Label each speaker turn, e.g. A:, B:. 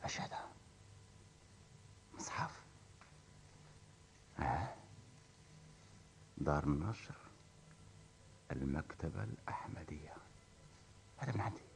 A: ايش هذا؟ مصحف؟ دار النشر، المكتبة الأحمدية. هذا من عندي.